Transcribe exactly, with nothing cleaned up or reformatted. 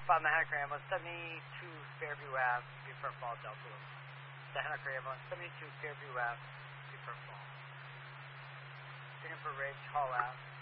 five nine Henniker Ambulance, seventy-two Fairview Ave, Beaufort Falls, Delta. The Henniker Ambulance, seventy-two Fairview Ave, Beaufort Falls. Juniper Ridge, Hall Ave.